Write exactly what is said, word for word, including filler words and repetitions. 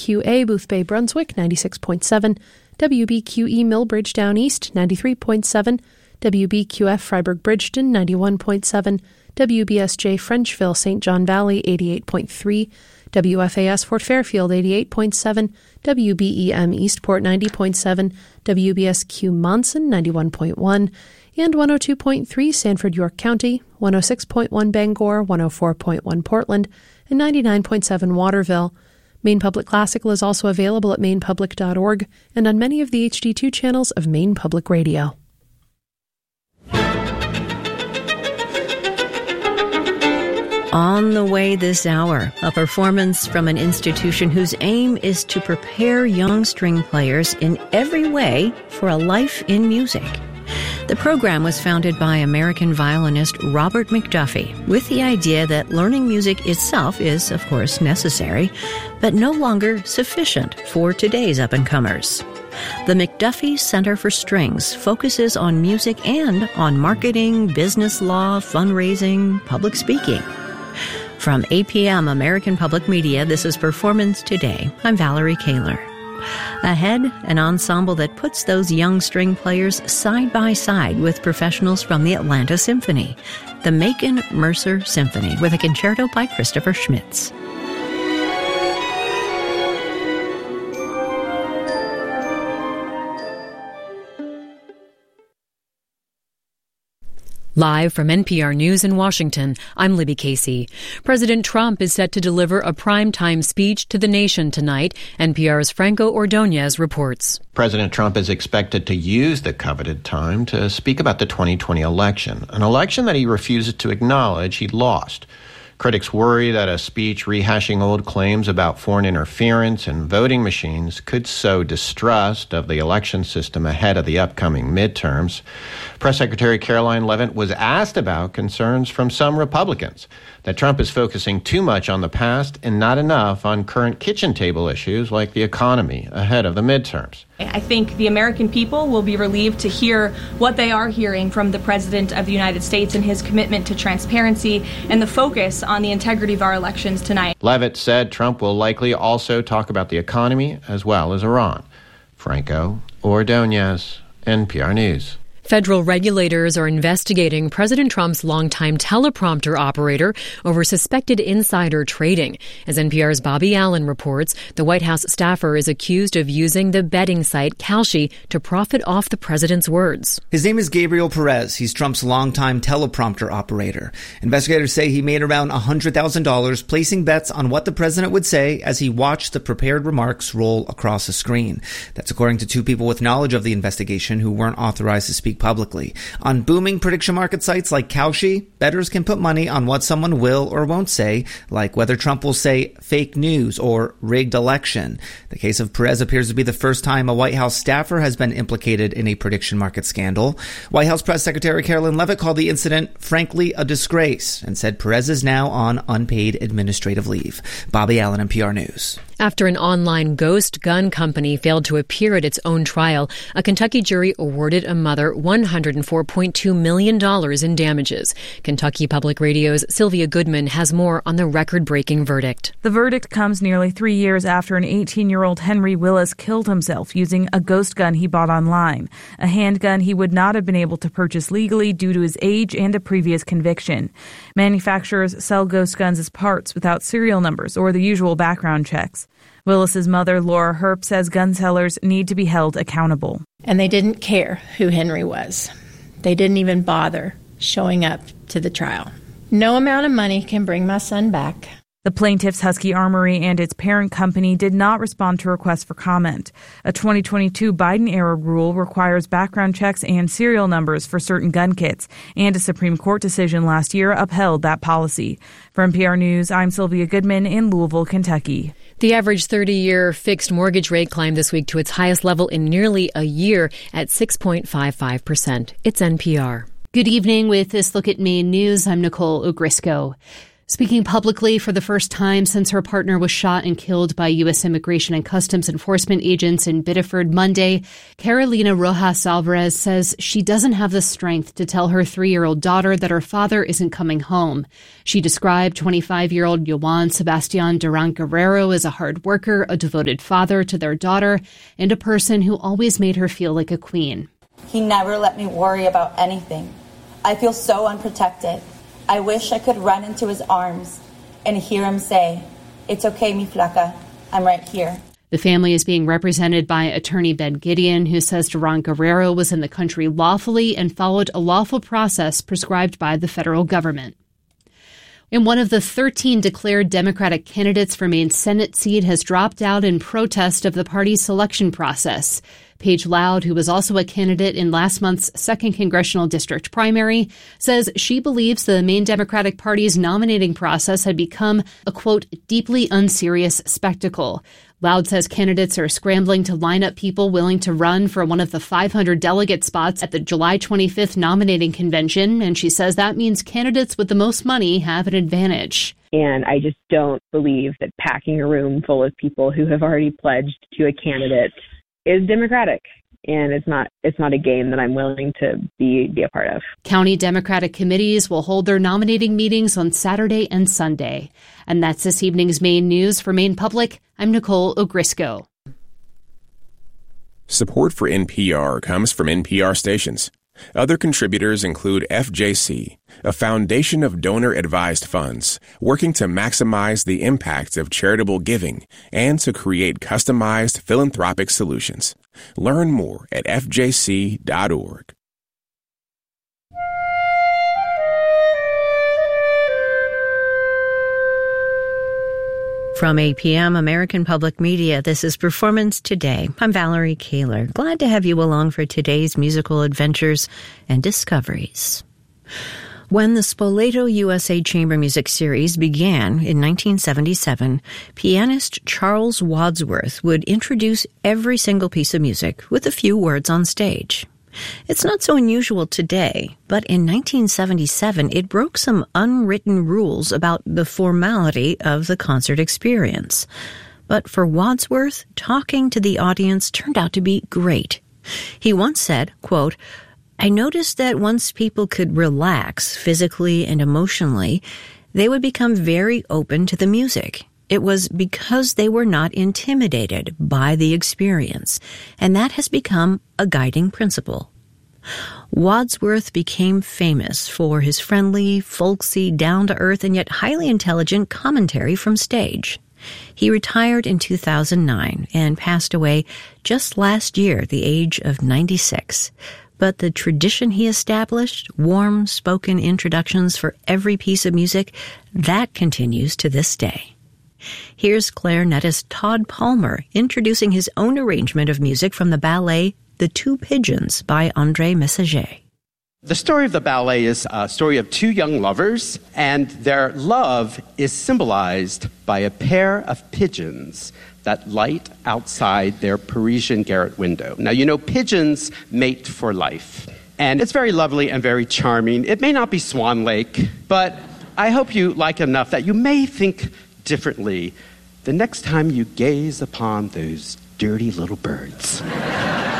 Q A Boothbay Brunswick ninety-six point seven, W B Q E Millbridge Down East ninety-three point seven, W B Q F Freiburg Bridgeton ninety-one point seven, W B S J Frenchville Saint John Valley eighty-eight point three, W F A S Fort Fairfield eighty-eight point seven, W B E M Eastport ninety point seven, W B S Q Monson ninety-one point one, and one oh two point three Sanford York County, one oh six point one Bangor, one oh four point one Portland, and ninety-nine point seven Waterville. Maine Public Classical is also available at maine public dot org and on many of the H D two channels of Maine Public Radio. On the way this hour, a performance from an institution whose aim is to prepare young string players in every way for a life in music. The program was founded by American violinist Robert McDuffie with the idea that learning music itself is, of course, necessary, but no longer sufficient for today's up-and-comers. The McDuffie Center for Strings focuses on music and on marketing, business law, fundraising, public speaking. From A P M American Public Media, this is Performance Today. I'm Valerie Kaler. Ahead, an ensemble that puts those young string players side by side with professionals from the Atlanta Symphony, the Macon Mercer Symphony, with a concerto by Christopher Schmitz. Live from N P R News in Washington, I'm Libby Casey. President Trump is set to deliver a primetime speech to the nation tonight. N P R's Franco Ordonez reports. President Trump is expected to use the coveted time to speak about the twenty twenty election, an election that he refuses to acknowledge he lost. Critics worry that a speech rehashing old claims about foreign interference and voting machines could sow distrust of the election system ahead of the upcoming midterms. Press Secretary Caroline Leavitt was asked about concerns from some Republicans that Trump is focusing too much on the past and not enough on current kitchen table issues like the economy ahead of the midterms. I think the American people will be relieved to hear what they are hearing from the President of the United States and his commitment to transparency and the focus on the integrity of our elections tonight. Leavitt said Trump will likely also talk about the economy as well as Iran. Franco Ordonez, N P R News. Federal regulators are investigating President Trump's longtime teleprompter operator over suspected insider trading. As N P R's Bobby Allen reports, the White House staffer is accused of using the betting site Kalshi to profit off the president's words. His name is Gabriel Perez. He's Trump's longtime teleprompter operator. Investigators say he made around one hundred thousand dollars placing bets on what the president would say as he watched the prepared remarks roll across a screen. That's according to two people with knowledge of the investigation who weren't authorized to speak publicly. On booming prediction market sites like Kalshi, bettors can put money on what someone will or won't say, like whether Trump will say fake news or rigged election. The case of Perez appears to be the first time a White House staffer has been implicated in a prediction market scandal. White House Press Secretary Caroline Leavitt called the incident, frankly, a disgrace, and said Perez is now on unpaid administrative leave. Bobby Allen, N P R News. After an online ghost gun company failed to appear at its own trial, a Kentucky jury awarded a mother one hundred four point two million dollars in damages. Kentucky Public Radio's Sylvia Goodman has more on the record-breaking verdict. The verdict comes nearly three years after an eighteen-year-old Henry Willis killed himself using a ghost gun he bought online, a handgun he would not have been able to purchase legally due to his age and a previous conviction. Manufacturers sell ghost guns as parts without serial numbers or the usual background checks. Willis's mother, Laura Herp, says gun sellers need to be held accountable. And they didn't care who Henry was. They didn't even bother showing up to the trial. No amount of money can bring my son back. The plaintiff's Husky Armory and its parent company did not respond to requests for comment. A twenty twenty-two Biden-era rule requires background checks and serial numbers for certain gun kits, and a Supreme Court decision last year upheld that policy. For N P R News, I'm Sylvia Goodman in Louisville, Kentucky. The average thirty-year fixed mortgage rate climbed this week to its highest level in nearly a year at six point five five percent. It's N P R. Good evening. With this look at Maine News, I'm Nicole Ogrisco. Speaking publicly for the first time since her partner was shot and killed by U S Immigration and Customs Enforcement agents in Biddeford Monday, Carolina Rojas Alvarez says she doesn't have the strength to tell her three-year-old daughter that her father isn't coming home. She described twenty-five-year-old Joan Sebastian Duran Guerrero as a hard worker, a devoted father to their daughter, and a person who always made her feel like a queen. He never let me worry about anything. I feel so unprotected. I wish I could run into his arms and hear him say, "It's okay, mi flaca, I'm right here." The family is being represented by attorney Ben Gideon, who says Duran Guerrero was in the country lawfully and followed a lawful process prescribed by the federal government. And one of the thirteen declared Democratic candidates for Maine's Senate seat has dropped out in protest of the party's selection process. Paige Loud, who was also a candidate in last month's second congressional district primary, says she believes the Maine Democratic Party's nominating process had become a, quote, deeply unserious spectacle. Loud says candidates are scrambling to line up people willing to run for one of the five hundred delegate spots at the July twenty-fifth nominating convention, and she says that means candidates with the most money have an advantage. And I just don't believe that packing a room full of people who have already pledged to a candidate is democratic. And it's not it's not a game that I'm willing to be, be a part of. County Democratic committees will hold their nominating meetings on Saturday and Sunday. And that's this evening's Maine News. For Maine Public, I'm Nicole Ogrisco. Support for N P R comes from N P R stations. Other contributors include F J C, a foundation of donor-advised funds working to maximize the impact of charitable giving and to create customized philanthropic solutions. Learn more at f j c dot org. From A P M American Public Media, this is Performance Today. I'm Valerie Kaler. Glad to have you along for today's musical adventures and discoveries. When the Spoleto U S A Chamber Music Series began in nineteen seventy-seven, pianist Charles Wadsworth would introduce every single piece of music with a few words on stage. It's not so unusual today, but in nineteen seventy-seven, it broke some unwritten rules about the formality of the concert experience. But for Wadsworth, talking to the audience turned out to be great. He once said, quote, "I noticed that once people could relax physically and emotionally, they would become very open to the music. It was because they were not intimidated by the experience, and that has become a guiding principle." Wadsworth became famous for his friendly, folksy, down-to-earth, and yet highly intelligent commentary from stage. He retired in two thousand nine and passed away just last year at the age of ninety-six. But the tradition he established, warm, spoken introductions for every piece of music, that continues to this day. Here's clarinetist Todd Palmer introducing his own arrangement of music from the ballet The Two Pigeons by André Messager. The story of the ballet is a story of two young lovers, and their love is symbolized by a pair of pigeons that light outside their Parisian garret window. Now, you know, pigeons mate for life, and it's very lovely and very charming. It may not be Swan Lake, but I hope you like enough that you may think differently the next time you gaze upon those dirty little birds.